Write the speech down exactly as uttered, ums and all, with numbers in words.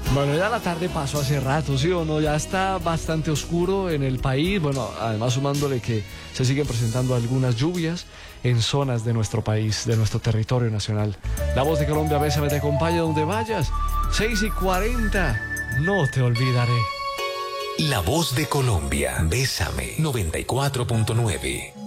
Bueno, ya la tarde pasó hace rato, ¿sí o no? Ya está bastante oscuro en el país. Bueno, además sumándole que se siguen presentando algunas lluvias en zonas de nuestro país, de nuestro territorio nacional. La Voz de Colombia, Bésame, te acompaña donde vayas. seis y cuarenta, no te olvidaré. La Voz de Colombia, Bésame, noventa y cuatro punto nueve.